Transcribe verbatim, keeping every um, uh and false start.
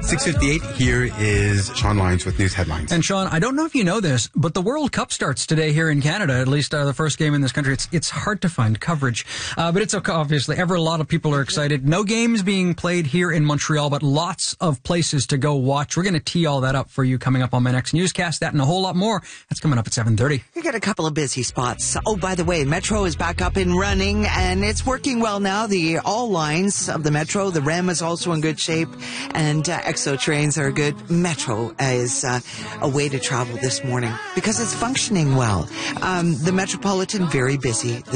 six fifty-eight, here is Sean Lyons with news headlines. And Sean, I don't know if you know this, but the World Cup starts today here in Canada, at least uh, the first game in this country. It's it's hard to find coverage, uh, but it's okay, obviously. Ever a lot of people are excited. No games being played here in Montreal, but lots of places to go watch. We're going to tee all that up for you coming up on my next newscast. That and a whole lot more. That's coming up at seven thirty. You got a couple of busy spots. Oh, by the way, Metro is back up and running, and it's working well now. The all lines of the Metro, the R E M is also in good shape, and uh, Exo trains are good. Metro is uh, a way to travel this morning because it's functioning well. Um, the Metropolitan, very busy. The